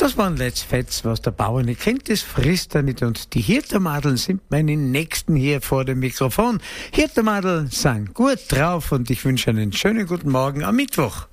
Das waren Let's Fets, was der Bauer nicht kennt, das frisst er nicht. Und die Hirtermadeln sind meine Nächsten hier vor dem Mikrofon. Hirtermadeln sind gut drauf und ich wünsche einen schönen guten Morgen am Mittwoch.